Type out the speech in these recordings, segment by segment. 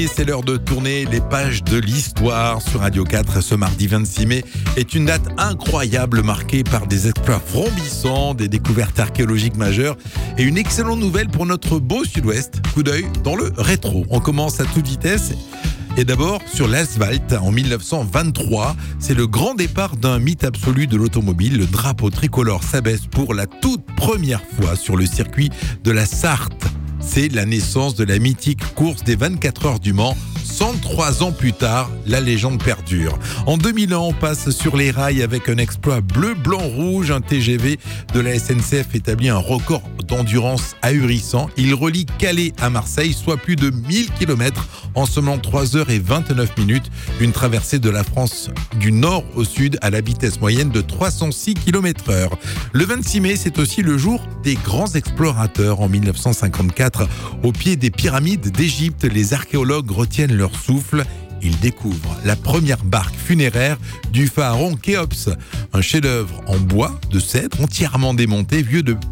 Et c'est l'heure de tourner les pages de l'histoire sur Radio 4. Ce mardi 26 mai est une date incroyable marquée par des exploits vrombissants, des découvertes archéologiques majeures et une excellente nouvelle pour notre beau sud-ouest. Coup d'œil dans le rétro. On commence à toute vitesse. Et d'abord, sur l'asphalte, en 1923, c'est le grand départ d'un mythe absolu de l'automobile. Le drapeau tricolore s'abaisse pour la toute première fois sur le circuit de la Sarthe. C'est la naissance de la mythique course des 24 heures du Mans. 103 ans plus tard, la légende perdure. En 2001, on passe sur les rails avec un exploit bleu-blanc-rouge. Un TGV de la SNCF établit un record d'endurance ahurissant. Il relie Calais à Marseille, soit plus de 1000 km en seulement 3 heures et 29 minutes. Une traversée de la France du nord au sud à la vitesse moyenne de 306 km/h. Le 26 mai, c'est aussi le jour des grands explorateurs. En 1954, au pied des pyramides d'Égypte, les archéologues retiennent leur souffle. Ils découvrent la première barque funéraire du pharaon Khéops, un chef-d'œuvre en bois de cèdre entièrement démonté, vieux de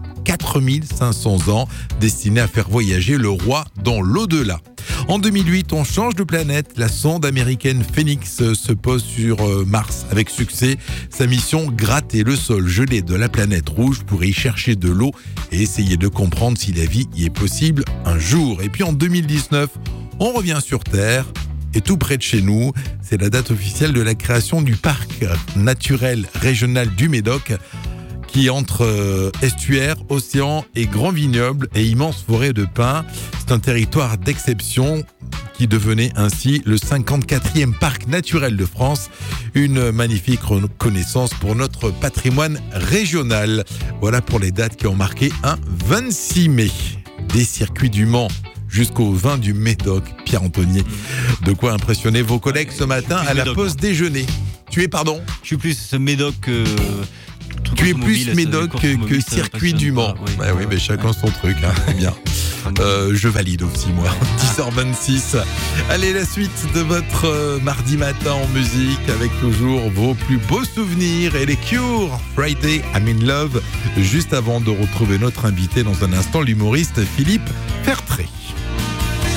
4500 ans, destiné à faire voyager le roi dans l'au-delà. En 2008, on change de planète. La sonde américaine Phoenix se pose sur Mars avec succès. Sa mission, gratter le sol gelé de la planète rouge pour y chercher de l'eau et essayer de comprendre si la vie y est possible un jour. Et puis en 2019, on revient sur Terre. Et tout près de chez nous, c'est la date officielle de la création du parc naturel régional du Médoc, qui entre estuaire, océan et grands vignobles et immenses forêts de pins. C'est un territoire d'exception qui devenait ainsi le 54e parc naturel de France. Une magnifique reconnaissance pour notre patrimoine régional. Voilà pour les dates qui ont marqué un 26 mai. Des circuits du Mans jusqu'au vin du Médoc, Pierre Anthony. De quoi impressionner vos collègues ce matin à la pause déjeuner. Tu es, pardon ? Je suis plus Médoc tu es plus Médoc que circuit du Mans. Oui, mais chacun son truc. Hein. Bien. Je valide aussi, moi. 10h26. Allez, la suite de votre mardi matin en musique avec toujours vos plus beaux souvenirs et les Cure. Friday, I'm in love. Juste avant de retrouver notre invité dans un instant, l'humoriste Philippe Fertré.